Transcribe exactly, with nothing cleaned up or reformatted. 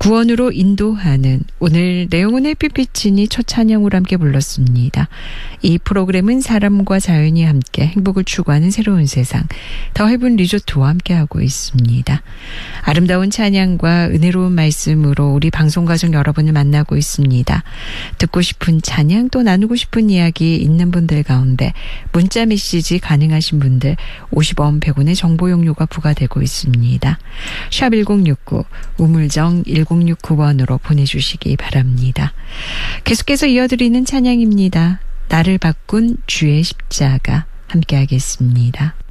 구원으로 인도하는 오늘 내용은 햇빛비치니 첫 찬양으로 함께 불렀습니다. 이 프로그램은 사람과 자연이 함께 행복을 추구하는 새로운 세상 더 헤븐 리조트와 함께하고 있습니다. 아름다운 찬양과 은혜로운 말씀으로 우리 방송가족 여러분을 만나고 있습니다. 듣고 싶은 찬양 또 나누고 싶은 이야기 있는 분들 가운데 문자 메시지 가능하신 분들 오십 원 백 원의 정보 용료가 부과되고 있습니다. 샵 일공육구 우물정 일공육구 번으로 보내주시기 바랍니다. 계속해서 이어드리는 찬양입니다. 나를 바꾼 주의 십자가 함께하겠습니다.